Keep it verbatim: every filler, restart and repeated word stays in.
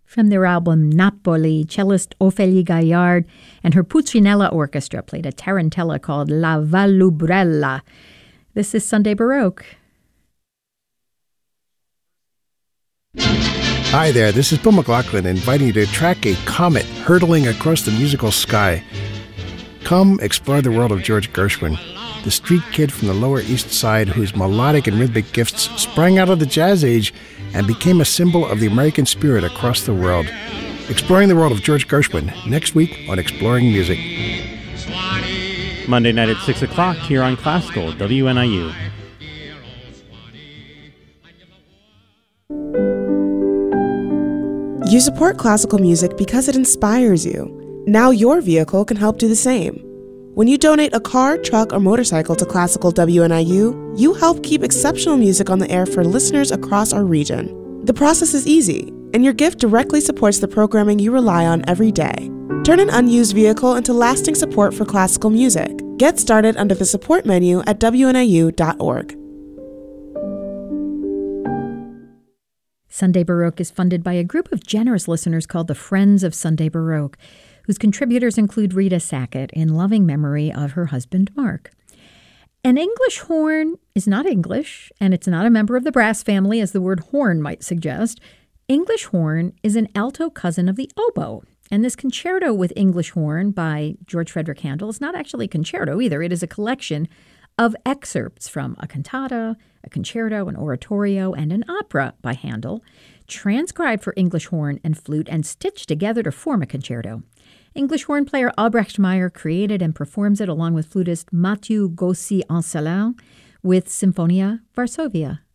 From their album Napoli, cellist Ophélie Gaillard and her Putrinella Orchestra played a tarantella called La Vallubrella. This is Sunday Baroque. Hi there, this is Bill McLaughlin inviting you to track a comet hurtling across the musical sky. Come explore the world of George Gershwin, the street kid from the Lower East Side whose melodic and rhythmic gifts sprang out of the jazz age and became a symbol of the American spirit across the world. Exploring the world of George Gershwin, next week on Exploring Music. Monday night at six o'clock here on Classical, W N I U. You support classical music because it inspires you. Now your vehicle can help do the same. When you donate a car, truck, or motorcycle to Classical W N I U, you help keep exceptional music on the air for listeners across our region. The process is easy, and your gift directly supports the programming you rely on every day. Turn an unused vehicle into lasting support for classical music. Get started under the support menu at W N I U dot org. Sunday Baroque is funded by a group of generous listeners called the Friends of Sunday Baroque, whose contributors include Rita Sackett in loving memory of her husband, Mark. An English horn is not English, and it's not a member of the brass family, as the word horn might suggest. English horn is an alto cousin of the oboe, and this concerto with English horn by George Frederick Handel is not actually a concerto either. It is a collection of excerpts from a cantata, a concerto, an oratorio, and an opera by Handel, transcribed for English horn and flute and stitched together to form a concerto. English horn player Albrecht Meyer created and performs it along with flutist Mathieu Gossi-Ancelin with Symphonia Varsovia.